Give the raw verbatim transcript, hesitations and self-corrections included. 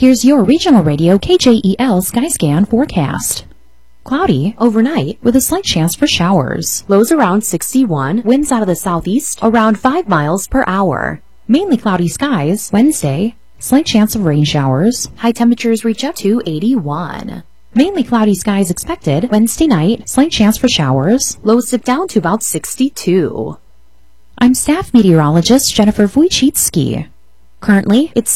Here's your regional radio K J E L Skyscan forecast. Cloudy overnight with a slight chance for showers. Lows around sixty-one, winds out of the southeast around five miles per hour. Mainly cloudy skies Wednesday, slight chance of rain showers. High temperatures reach up to eighty-one. Mainly cloudy skies expected Wednesday night, slight chance for showers. Lows dip down to about sixty-two. I'm staff meteorologist Jennifer Wojcicki. Currently, it's